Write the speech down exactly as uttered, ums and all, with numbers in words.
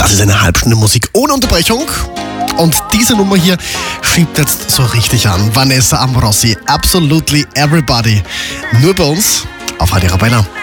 Das ist eine halbe Stunde Musik ohne Unterbrechung. Und diese Nummer hier schiebt jetzt so richtig an. Vanessa Amorossi, Absolutely Everybody. Nur bei uns auf Radio Arabella.